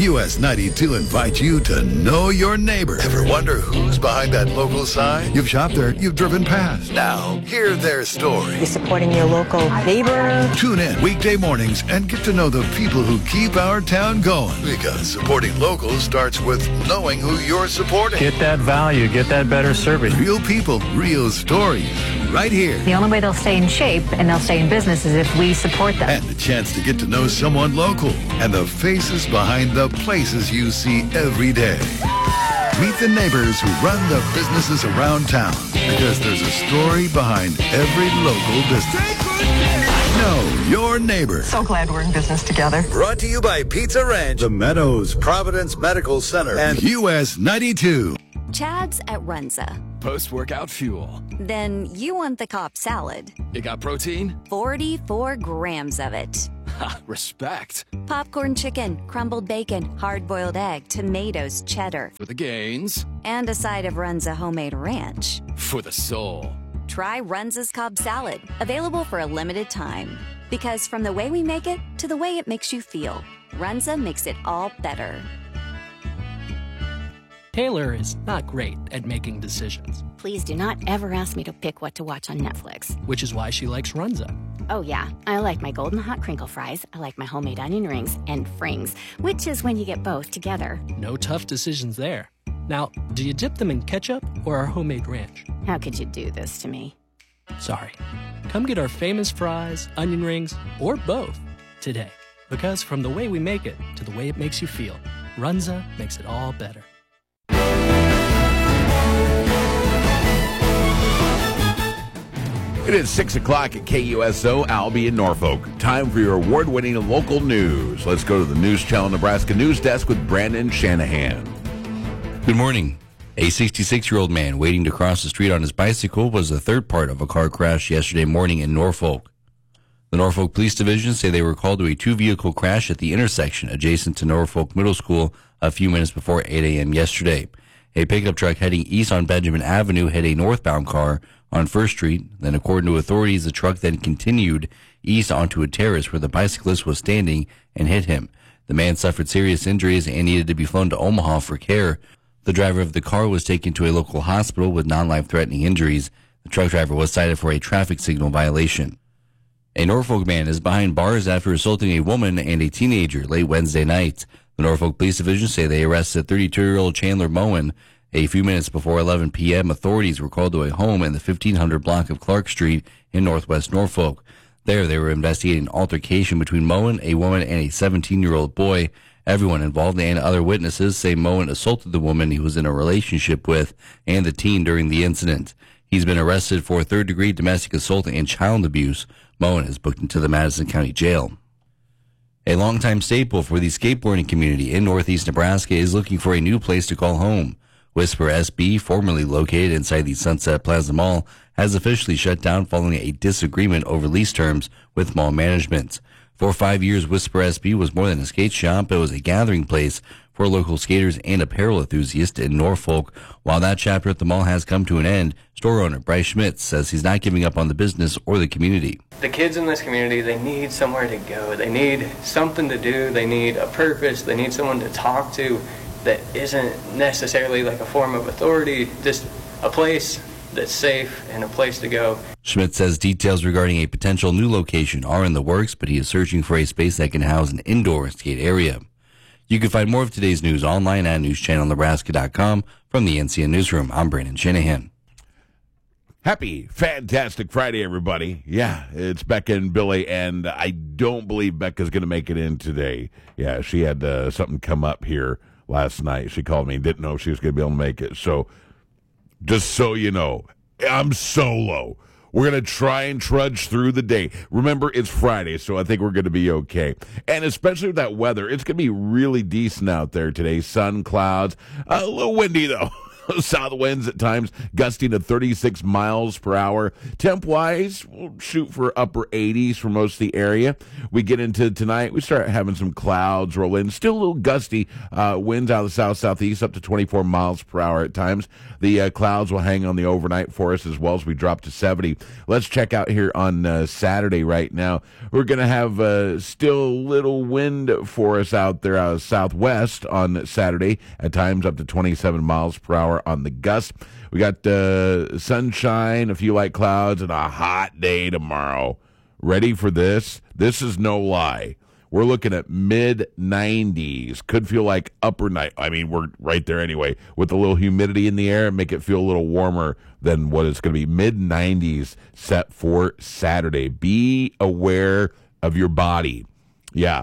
US 92 invites you to know your neighbor. Ever wonder who's behind that local sign? You've shopped there, you've driven past. Now, hear their story. You're supporting your local neighbor. Tune in weekday mornings and get to know the people who keep our town going. Because supporting locals starts with knowing who you're supporting. Get that value, get that better service. Real people, real stories. Right here. The only way they'll stay in shape and they'll stay in business is if we support them. And the chance to get to know someone local and the faces behind the places you see every day. Meet the neighbors who run the businesses around town, because there's a story behind every local business. Know your neighbor. So glad we're in business together. Brought to you by Pizza Ranch, The Meadows, Providence Medical Center, and US 92. Chad's at Runza. Post-workout fuel. Then you want the Cobb salad. It got protein? 44 grams of it. Ha, respect. Popcorn chicken, crumbled bacon, hard-boiled egg, tomatoes, cheddar. For the gains. And a side of Runza homemade ranch. For the soul. Try Runza's Cobb salad. Available for a limited time. Because from the way we make it to the way it makes you feel, Runza makes it all better. Taylor is not great at making decisions, Please do not ever ask me to pick what to watch on Netflix. which is why she likes Runza. Oh yeah, I like my golden hot crinkle fries, I like my homemade onion rings, and frings, which is when you get both together. No tough decisions there. Now, do you dip them in ketchup or our homemade ranch? How could you do this to me? Sorry. Come get our famous fries, onion rings, or both today. Because from the way we make it to the way it makes you feel, Runza makes it all better. It is 6 o'clock at KUSO, Albee in Norfolk. Time for your award-winning local news. Let's go to the News Channel Nebraska News Desk with Brandon Shanahan. Good morning. A 66-year-old man waiting to cross the street on his bicycle was the third part of a car crash yesterday morning in Norfolk. The Norfolk Police Division say they were called to a two-vehicle crash at the intersection adjacent to Norfolk Middle School a few minutes before 8 a.m. yesterday. A pickup truck heading east on Benjamin Avenue hit a northbound car on First Street. Then, according to authorities, the truck then continued east onto a terrace where the bicyclist was standing and hit him. The man suffered serious injuries and needed to be flown to Omaha for care. The driver of the car was taken to a local hospital with non-life-threatening injuries. The truck driver was cited for a traffic signal violation. A Norfolk man is behind bars after assaulting a woman and a teenager late Wednesday night. The Norfolk Police Division say they arrested 32-year-old Chandler Moen. A few minutes before 11 p.m., authorities were called to a home in the 1500 block of Clark Street in northwest Norfolk. There, they were investigating an altercation between Moen, a woman, and a 17-year-old boy. Everyone involved and other witnesses say Moen assaulted the woman he was in a relationship with and the teen during the incident. He's been arrested for third-degree domestic assault and child abuse. Moen is booked into the Madison County Jail. A longtime staple for the skateboarding community in northeast Nebraska is looking for a new place to call home. Whisper SB, formerly located inside the Sunset Plaza Mall, has officially shut down following a disagreement over lease terms with mall management. For 5 years, Whisper SB was more than a skate shop. It was a gathering place for local skaters and apparel enthusiasts in Norfolk. While that chapter at the mall has come to an end, store owner Bryce Schmitz says he's not giving up on the business or the community. The kids in this community, they need somewhere to go. They need something to do. They need a purpose. They need someone to talk to that isn't necessarily like a form of authority, just a place that's safe and a place to go. Schmidt says details regarding a potential new location are in the works, but he is searching for a space that can house an indoor skate area. You can find more of today's news online at newschannelnebraska.com. From the NCN Newsroom, I'm Brandon Shanahan. Happy, fantastic Friday, everybody. Yeah, it's Becca and Billy, and I don't believe Becca's going to make it in today. Yeah, she had something come up here last night. She called me and didn't know if she was going to be able to make it. So, just so you know, I'm solo. We're going to try and trudge through the day. Remember, it's Friday, so I think we're going to be okay. And especially with that weather, it's going to be really decent out there today. Sun, clouds, a little windy, though. South winds at times gusting to 36 miles per hour. Temp-wise, we'll shoot for upper 80s for most of the area. We get into tonight, we start having some clouds roll in. Still a little gusty winds out of the south-southeast up to 24 miles per hour at times. The clouds will hang on the overnight for us as well as we drop to 70. Let's check out here on Saturday right now. We're going to have still little wind for us out there out of southwest on Saturday, at times up to 27 miles per hour on the gust. We got sunshine, a few light clouds, and a hot day tomorrow. Ready for this? This is no lie. We're looking at mid-90s. Could feel like upper night. I mean, we're right there anyway. With a little humidity in the air, make it feel a little warmer than what it's going to be. Mid-90s set for Saturday. Be aware of your body. Yeah.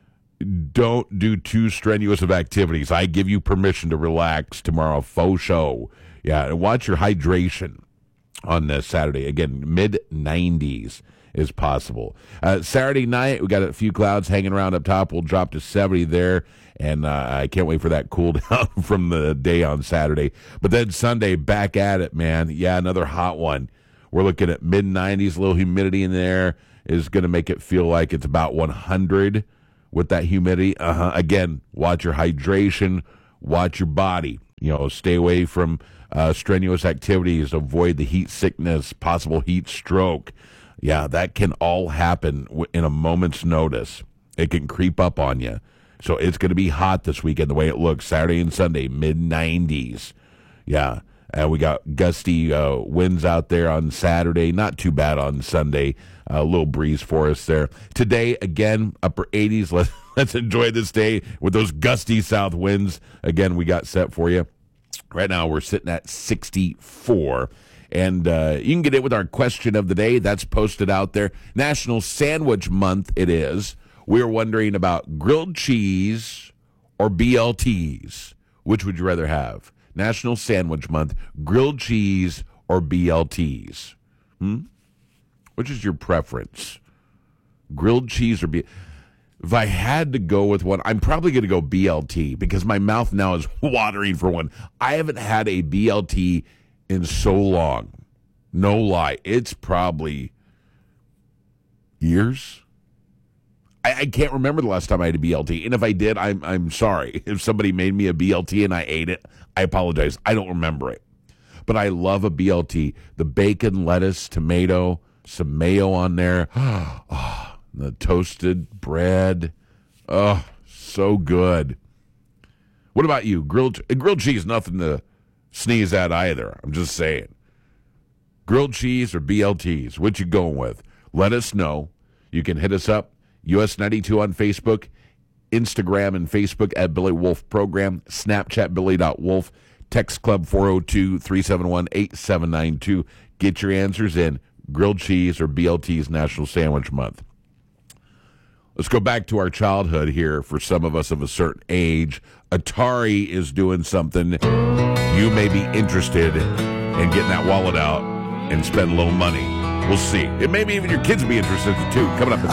Don't do too strenuous of activities. I give you permission to relax tomorrow. Faux show. Yeah, and watch your hydration on Saturday. Again, mid-90s is possible. Saturday night, we got a few clouds hanging around up top. We'll drop to 70 there, and I can't wait for that cool down from the day on Saturday. But then Sunday, back at it, man. Yeah, another hot one. We're looking at mid-90s. A little humidity in there is going to make it feel like it's about 100 with that humidity. Again, watch your hydration, watch your body. Stay away from strenuous activities, avoid the heat sickness, possible heat stroke. Yeah, that can all happen in a moment's notice. It can creep up on you. So it's going to be hot this weekend, the way it looks, Saturday and Sunday, mid-90s. Yeah, and we got gusty winds out there on Saturday. Not too bad on Sunday. A little breeze for us there. Today, again, upper 80s. Let's enjoy this day with those gusty south winds. Again, we got set for you. Right now, we're sitting at 64. And you can get it with our question of the day. That's posted out there. National Sandwich Month it is. We're wondering about grilled cheese or BLTs. Which would you rather have? National Sandwich Month, grilled cheese or BLTs? Which is your preference? Grilled cheese or BLTs? If I had to go with one, I'm probably going to go BLT because my mouth now is watering for one. I haven't had a BLT in so long. No lie. It's probably years. I can't remember the last time I had a BLT. And if I did, I'm sorry. If somebody made me a BLT and I ate it, I apologize. I don't remember it. But I love a BLT. The bacon, lettuce, tomato, some mayo on there. The toasted bread. Oh, so good. What about you? Grilled cheese, nothing to sneeze at either. I'm just saying. Grilled cheese or BLTs? What you going with? Let us know. You can hit us up. US92 on Facebook, Instagram and Facebook at Billy Wolf Program, Snapchat Billy.Wolf, Text Club 402-371-8792. Get your answers in. Grilled cheese or BLTs National Sandwich Month. Let's go back to our childhood here for some of us of a certain age. Atari is doing something you may be interested in getting that wallet out and spend a little money. We'll see. It may be even your kids will be interested too. Coming up at